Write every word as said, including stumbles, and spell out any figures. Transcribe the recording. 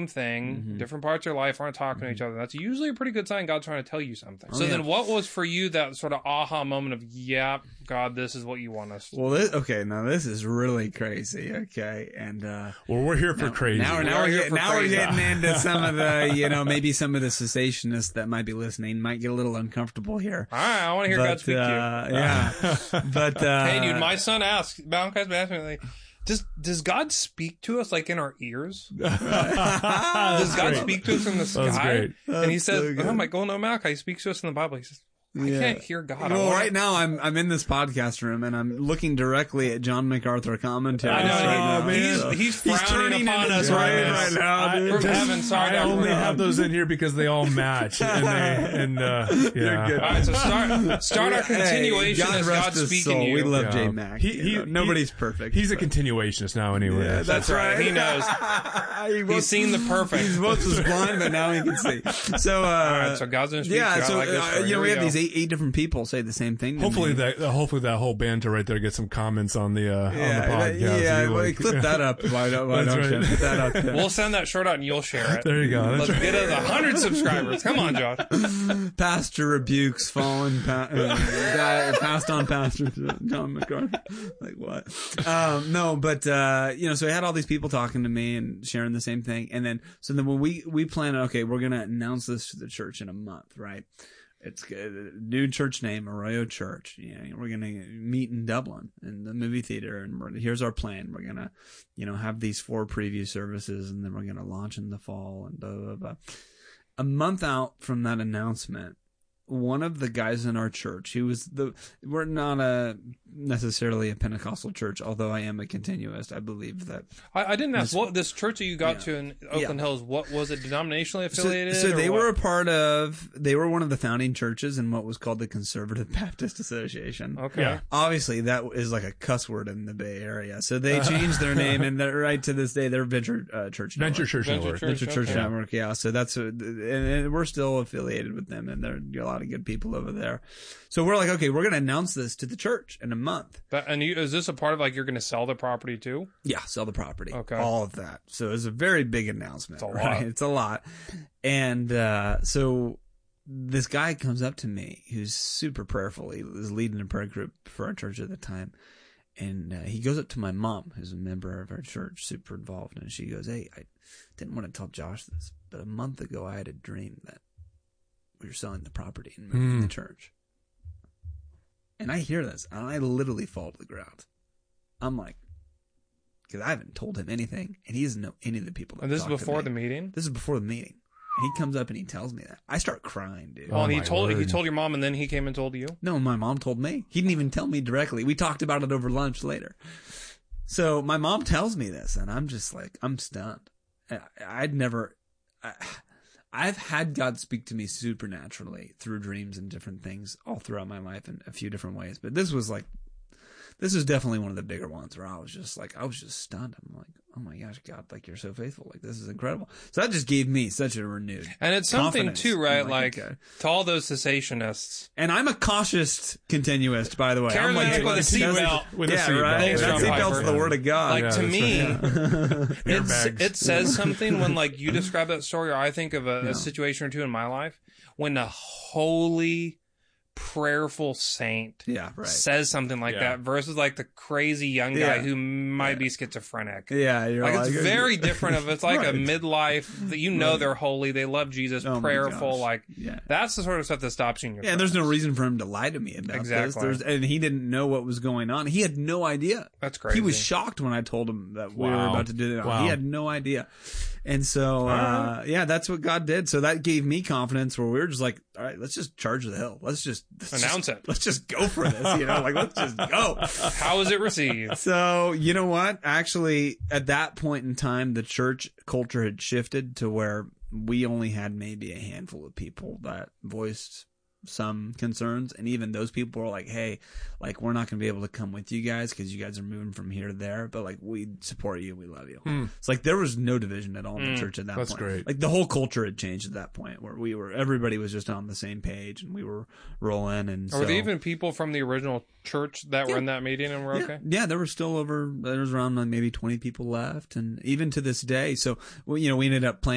same thing. Mm-hmm. Different parts of your life aren't talking Mm-hmm. to each other. That's usually a pretty good sign God's trying to tell you something. Oh, so yeah. then what was for you that sort of aha moment of, yeah, God, this is what you want us to Well, this, okay, now this is really crazy, okay? And, uh... Well, we're here for now, crazy. Now, We now, are we're, here get, for now crazy. we're getting into some of the, you know, maybe some of the cessationists that might be listening might get a little uncomfortable here. All right, I want to hear but, God speak uh, to you. Yeah. But, uh... Hey, dude, my son asked, Malachi's been asking me, like, does, does God speak to us, like, in our ears? does God great. speak to us in the sky? That's great. And he That's says, so good. oh my God, no, Malachi, he speaks to us in the Bible. He says, I Yeah. can't hear God. I Well, wanna- right now I'm I'm in this podcast room and I'm looking directly at John MacArthur commentary. I know, right now. he's, So- he's frowning turning upon into us John right, right now, I, dude. From just- heaven, sorry, I Doctor only Rob. have those in here because they all match, and they and uh, yeah. good. All right, so start, start our continuation Hey, God as rest God his speaking soul. to you. We love Yeah. J Mac. He- he- you know, nobody's he- perfect. He's a but- continuationist now, anyway. Yeah, That's right. He knows. He He's once- seen the perfect. He once was blind, but now he can see. So, uh, All right, so God's gonna speak yeah, to you. I so like this uh, story. you know, Here we we have go. these eight, eight different people say the same thing. To Hopefully me. that hopefully that whole banter right there gets some comments on the uh, Yeah, on the podcast. yeah. You Well, like- clip that up. Why don't, why That's don't you? right. Put that up there. We'll send that shirt out and you'll share it. There you go. That's Let's right. get us a hundred subscribers. Come on, Josh. Pastor rebukes fallen pa- uh, guy, passed on pastor to John MacArthur. Like what? Um, no, but, uh, you know, so I had all these people talking to me and sharing the same thing. And then, so then when we, we plan, okay, we're going to announce this to the church in a month, right? It's a new church name, Arroyo Church. You know, we're going to meet in Dublin in the movie theater, and we're, here's our plan. We're going to, you know, have these four preview services, and then we're going to launch in the fall and blah, blah, blah. A month out from that announcement, one of the guys in our church, he was the, we're not a necessarily a Pentecostal church, although I am a continuist. I believe that. I, I didn't ask what this church that you got Yeah. to in Oakland Yeah. Hills. What was it? Denominationally So, affiliated? so they or were a what? part of, they were one of the founding churches in what was called the Conservative Baptist Association. Okay. Yeah. Obviously, that is like a cuss word in the Bay Area. So they changed their name, and they're, right to this day, they're Venture uh, Church Venture Network. Church Venture Network. Church. Venture Church okay. Network, yeah. So that's, a, and, and we're still affiliated with them, and there are a lot of good people over there. So we're like, okay, we're going to announce this to the church in a month. But, and you, is this a part of like you're going to sell the property too? Yeah, sell the property. Okay. All of that. So it's a very big announcement. It's a right? lot. It's a lot. And, uh, so this guy comes up to me who's super prayerful. He was leading a prayer group for our church at the time. And, uh, he goes up to my mom, who's a member of our church, super involved. And she goes, hey, I didn't want to tell Josh this, but a month ago I had a dream that we were selling the property and moving Hmm. the church. And I hear this, and I literally fall to the ground. I'm like, because I haven't told him anything, and he doesn't know any of the people that And this is talked to before me. the meeting? This is before the meeting. And he comes up and he tells me that. I start crying, dude. Oh, and he my told he word. told your mom, and then he came and told you. No, my mom told me. He didn't even tell me directly. We talked about it over lunch later. So my mom tells me this, and I'm just like, I'm stunned. I, I'd never, I, I've had God speak to me supernaturally through dreams and different things all throughout my life in a few different ways. But this was like, this was definitely one of the bigger ones where I was just like, I was just stunned. I'm like, oh my gosh, God, like you're so faithful. Like this is incredible. So that just gave me such a renewed And it's something confidence. too, right? I'm Like, okay. to all those cessationists. And I'm a cautious continuist, by the way. Carry I'm the neck with a seatbelt. With a yeah, seatbelt. right. Thanks, That John seatbelt's Piper. the word of God. Like, yeah, to that's me, it's, Airbags. it says something when, like, you describe that story, or I think of a, Yeah. a situation or two in my life, when a holy, prayerful saint yeah, right. says something like Yeah. that versus, like, the crazy young guy Yeah. who might be schizophrenic. Yeah, you're Like, like, it's very different of, it's like Right. a midlife that you know Right. they're holy, they love Jesus, Oh my prayerful, gosh. like, Yeah. that's the sort of stuff that stops you in your Yeah, and there's no tracks. reason for him to lie to me about Exactly. this. There's, and he didn't know what was going on. He had no idea. That's crazy. He was shocked when I told him that we were Wow. about to do that. Wow. He had no idea. And so, uh, yeah, that's what God did. So that gave me confidence where we were just like, all right, let's just charge the hill. Let's just let's Announce just- it. Let's just go for this, you know, like let's just go. How is it received? So, you know what? Actually, at that point in time, the church culture had shifted to where we only had maybe a handful of people that voiced some concerns. And even those people were like, hey, like, we're not going to be able to come with you guys because you guys are moving from here to there. But like, we support you. We love you. It's like there was no division at all in the church at that That's point. great. Like the whole culture had changed at that point where we were, everybody was just on the same page and we were rolling. And Are so, there even people from the original church that were Yeah. in that meeting and were yeah, okay? yeah, there were still over, there was around like maybe twenty people left. And even to this day, so, well, you know, we ended up playing